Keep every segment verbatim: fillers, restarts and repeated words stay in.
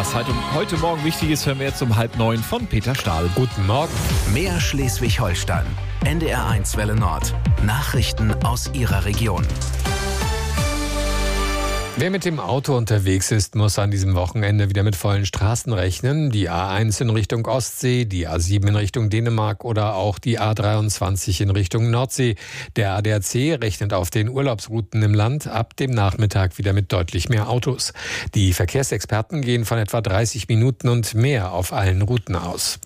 Was heute, heute Morgen wichtig ist, hören wir jetzt um halb neun von Peter Stahl. Guten Morgen. Mehr Schleswig-Holstein. N D R eins Welle Nord. Nachrichten aus Ihrer Region. Wer mit dem Auto unterwegs ist, muss an diesem Wochenende wieder mit vollen Straßen rechnen. Die A eins in Richtung Ostsee, die A sieben in Richtung Dänemark oder auch die A dreiundzwanzig in Richtung Nordsee. Der A D A C rechnet auf den Urlaubsrouten im Land ab dem Nachmittag wieder mit deutlich mehr Autos. Die Verkehrsexperten gehen von etwa dreißig Minuten und mehr auf allen Routen aus.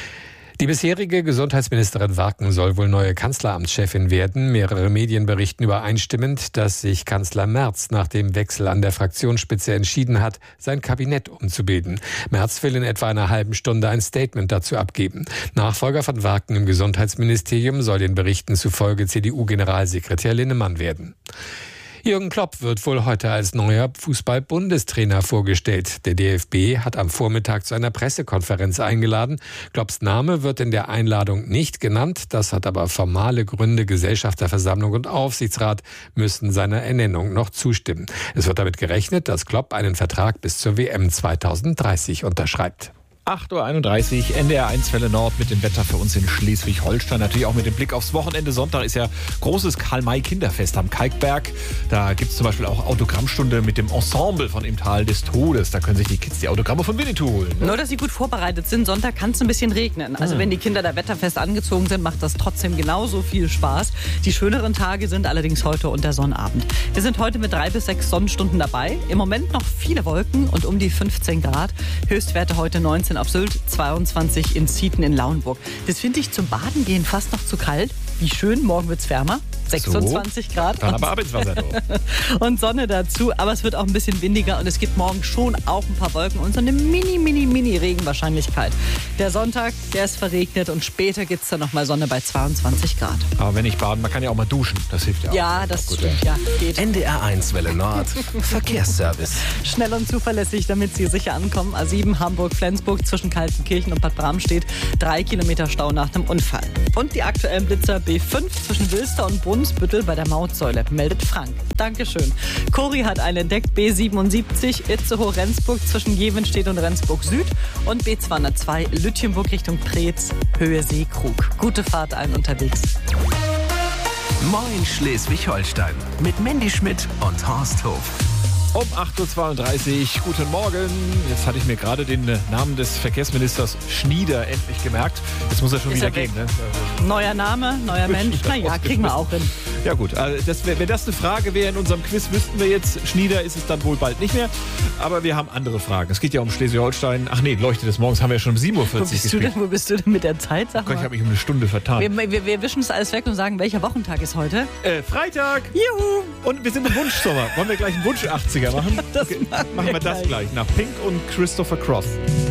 Die bisherige Gesundheitsministerin Warken soll wohl neue Kanzleramtschefin werden. Mehrere Medien berichten übereinstimmend, dass sich Kanzler Merz nach dem Wechsel an der Fraktionsspitze entschieden hat, sein Kabinett umzubilden. Merz will in etwa einer halben Stunde ein Statement dazu abgeben. Nachfolger von Warken im Gesundheitsministerium soll den Berichten zufolge C D U-Generalsekretär Linnemann werden. Jürgen Klopp wird wohl heute als neuer Fußball-Bundestrainer vorgestellt. Der D F B hat am Vormittag zu einer Pressekonferenz eingeladen. Klopps Name wird in der Einladung nicht genannt. Das hat aber formale Gründe. Gesellschafterversammlung und Aufsichtsrat müssen seiner Ernennung noch zustimmen. Es wird damit gerechnet, dass Klopp einen Vertrag bis zur W M zweitausenddreißig unterschreibt. acht Uhr einunddreißig, N D R eins Welle Nord mit dem Wetter für uns in Schleswig-Holstein. Natürlich auch mit dem Blick aufs Wochenende. Sonntag ist ja großes Karl-May-Kinderfest am Kalkberg. Da gibt es zum Beispiel auch Autogrammstunde mit dem Ensemble von Im Tal des Todes. Da können sich die Kids die Autogramme von Winnetou holen. Ne? Nur, dass sie gut vorbereitet sind. Sonntag kann es ein bisschen regnen. Also hm. wenn die Kinder da wetterfest angezogen sind, macht das trotzdem genauso viel Spaß. Die schöneren Tage sind allerdings heute und der Sonnabend. Wir sind heute mit drei bis sechs Sonnenstunden dabei. Im Moment noch viele Wolken und um die fünfzehn Grad. Höchstwerte heute neunzehn auf Sylt, zweiundzwanzig in Zieten in Lauenburg. Das finde ich zum Baden gehen fast noch zu kalt. Wie schön, morgen wird es wärmer. sechsundzwanzig so, Grad. Dann aber Arbeitswasser drauf. Und Sonne dazu. Aber es wird auch ein bisschen windiger und es gibt morgen schon auch ein paar Wolken und so eine mini, mini, mini Regenwahrscheinlichkeit. Der Sonntag, der ist verregnet und später gibt es dann nochmal Sonne bei zweiundzwanzig Grad. Aber wenn nicht baden, man kann ja auch mal duschen. Das hilft ja auch. Ja, das gut, stimmt. Ja, geht. N D R eins Welle Nord. Verkehrsservice. Schnell und zuverlässig, damit Sie sicher ankommen. A sieben Hamburg-Flensburg zwischen Kaltenkirchen und Bad Bramstedt. Drei Kilometer Stau nach dem Unfall. Und die aktuellen Blitzer B fünf zwischen Wilster und Brunsbüttel bei der Mautsäule. Meldet Frank. Dankeschön. Cori hat einen entdeckt. B siebenundsiebzig Itzehoe-Rendsburg zwischen Jevenstedt und Rendsburg Süd. Und B zweihundertzwei Lütjenburg Richtung Preetz, Höhe Seekrug. Gute Fahrt allen unterwegs. Moin Schleswig-Holstein mit Mandy Schmidt und Horst Hof. Um acht Uhr zweiunddreißig, guten Morgen. Jetzt hatte ich mir gerade den Namen des Verkehrsministers Schnieder endlich gemerkt. Jetzt muss er schon Ist wieder er gehen. Ne? Neuer Name, neuer Mensch. Na ja, kriegen wir auch hin. Ja gut, also das, wenn das eine Frage wäre in unserem Quiz, wüssten wir jetzt, Schnieder ist es dann wohl bald nicht mehr. Aber wir haben andere Fragen. Es geht ja um Schleswig-Holstein. Ach nee, Leuchte des Morgens haben wir ja schon um sieben Uhr vierzig wo bist gespielt. Du denn, wo bist du denn mit der Zeit? Sag Gott, mal. ich habe mich um eine Stunde vertan. Wir, wir, wir wischen es alles weg und sagen, welcher Wochentag ist heute? Äh, Freitag! Juhu! Und wir sind im Wunschsommer. Wollen wir gleich einen Wunsch achtziger machen? Das Okay, machen machen wir wir das gleich. gleich. Nach Pink und Christopher Cross.